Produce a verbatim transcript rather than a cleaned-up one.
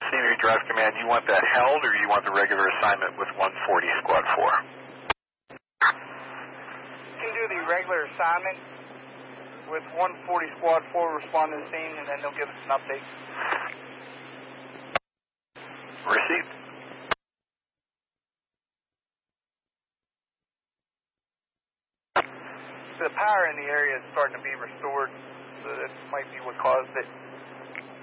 Scenery Drive Command, you want that held or you want the regular assignment with one forty Squad four? You can do the regular assignment with one forty Squad four respond to the scene, and then they'll give us an update. Received. The power in the area is starting to be restored, so that might be what caused it.